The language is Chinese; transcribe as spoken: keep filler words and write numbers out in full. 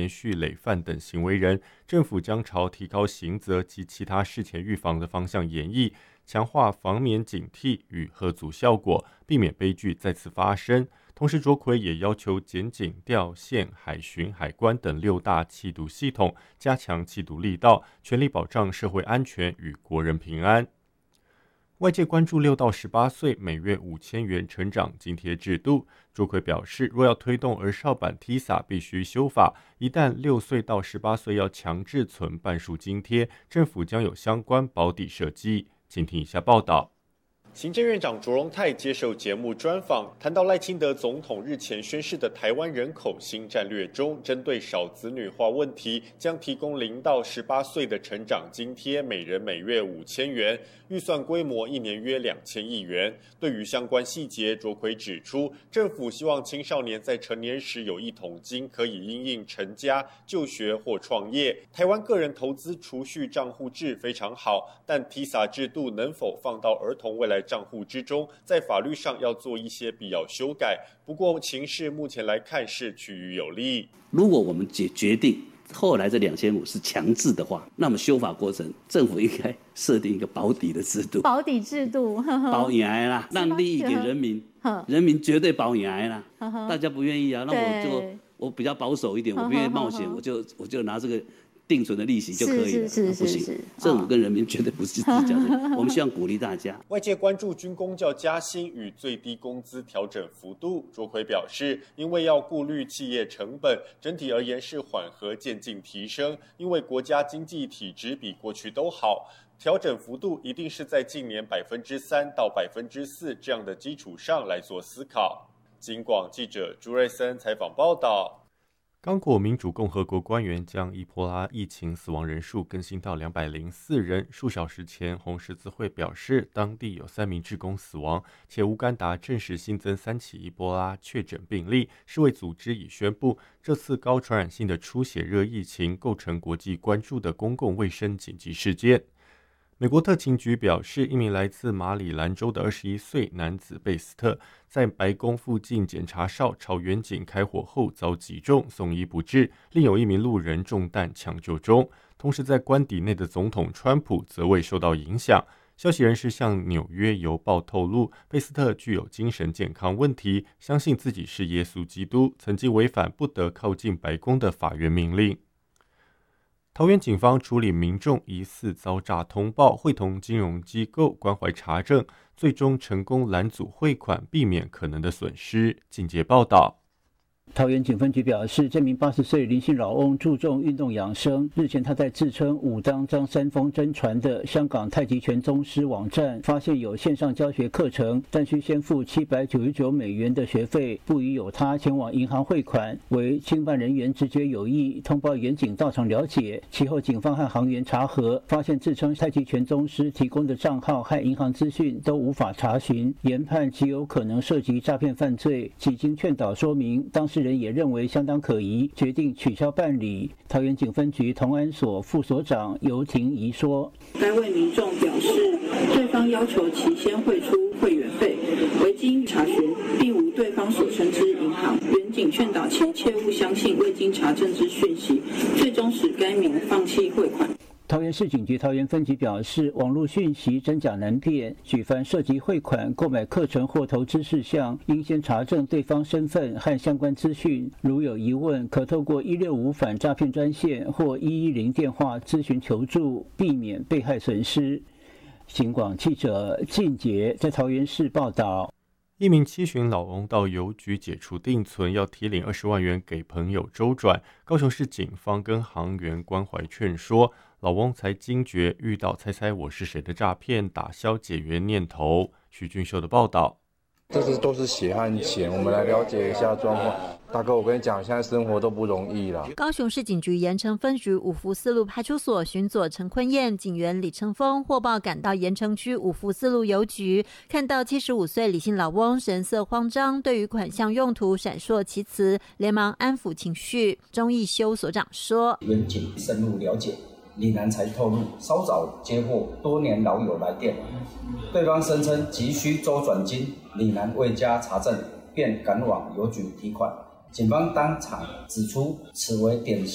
连续累犯等行为人，政府将朝提高刑责及其他事前预防的方向演绎，强化防免警惕与嚇阻效果，避免悲剧再次发生。同时，卓奎也要求检警、调线、海巡、海关等六大缉毒系统加强缉毒力道，全力保障社会安全与国人平安。外界关注六到十八岁每月五千元成长津贴制度，卓奎表示，若要推动儿少版 T I S A 必须修法，一旦六岁到十八岁要强制存半数津贴，政府将有相关保底设计。请听以下报道。 行政院长卓荣泰接受节目专访，谈到赖清德总统日前宣示的台湾人口新战略中，针对少子女化问题，将提供零到十八岁的成长津贴，每人每月五千元，预算规模一年约两千亿元。对于相关细节，卓奎指出，政府希望青少年在成年时有一桶金，可以因应成家、就学或创业。台湾个人投资储蓄账户制非常好，但 T I S A 制度能否放到儿童未来账户之中，在法律上要做一些必要修改。不过情势目前来看是趋于有利。 如果我们决决定后来这两千五是强制的话，那么修法过程政府应该设定一个保底的制度， 保底制度， 保赢啦，让利益给人民，人民绝对保赢啦。大家不愿意啊，那我就我比较保守一点，我不愿意冒险，我就我就拿这个定存的利息就可以了， 是是是是是不行，政府跟人民绝对不是这样的。我们希望鼓励大家。 外界关注军公教加薪与最低工资调整幅度，卓奎表示，因为要顾虑企业成本，整体而言是缓和渐进提升，因为国家经济体质比过去都好。调整幅度一定是在近年百分之三到百分之四这样的基础上来做思考。警广记者朱瑞森采访报道。 刚果民主共和国官员将伊波拉疫情死亡人数更新到两百零四人。数小时前，红十字会表示，当地有三名志工死亡，且乌干达证实新增三起伊波拉确诊病例。世卫组织已宣布，这次高传染性的出血热疫情构成国际关注的公共卫生紧急事件。美国特勤局表示，一名来自马里兰州的二十一岁男子贝斯特在白宫附近检查哨朝远警开火后遭击中，送医不治，另有一名路人中弹抢救中。同时在官邸内的总统川普则未受到影响。消息人士向纽约邮报透露，贝斯特具有精神健康问题，相信自己是耶稣基督，曾经违反不得靠近白宫的法院命令。桃园警方处理民众疑似遭诈通报，会同金融机构关怀查证，最终成功拦阻汇款，避免可能的损失。进阶报道。 桃园警分局表示，这名八十岁林姓老翁注重运动养生。日前，他在自称武当张三丰真传的香港太极拳宗师网站发现有线上教学课程，但需先付七百九十九美元的学费，不疑有他，前往银行汇款。为经办人员直觉有异，通报远警到场了解。其后，警方和行员查核，发现自称太极拳宗师提供的账号和银行资讯都无法查询，研判极有可能涉及诈骗犯罪。几经劝导说明，当时人也认为相当可疑，决定取消办理。桃园警分局同安所副所长尤婷怡说：“ 该位民众表示，对方要求其先汇出会员费，未经查询，并无对方所称之银行。远警劝导其切勿相信未经查证之讯息，最终使该民放弃汇款。” 桃园市警局桃园分局表示，网络讯息真假难辨，举凡涉及汇款、购买课程或投资事项，应先查证对方身份和相关资讯。如有疑问，可透过一六五反诈骗专线或一一零电话咨询求助，避免被害损失。警广记者靳杰在桃园市报道。 一名七旬老翁到邮局解除定存，要提领二十万元给朋友周转。高雄市警方跟行员关怀劝说，老翁才惊觉遇到猜猜我是谁的诈骗，打消解约念头。徐俊秀的报道。 这是都是血汗钱，我们来了解一下状况。大哥，我跟你讲，现在生活都不容易了。 高雄市警局盐城分局五福四路派出所巡佐陈坤燕、警员李成峰获报赶到盐城区五福四路邮局，看到七十五岁李姓老翁神色慌张，对于款项用途闪烁其词，连忙安抚情绪。钟义修所长说：“ 远警深入了解。”李男才透露，稍早接获多年老友来电，对方声称急需周转金，李男未加查证，便赶往邮局提款。警方当场指出，此为典型